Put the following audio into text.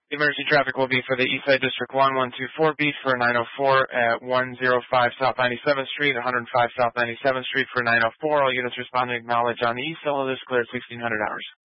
The emergency traffic will be for the Eastside District 1124B for 904 at 105 South 97th Street, 105 South 97th Street for 904. All units responding acknowledge on the east. All others cleared 1600 hours.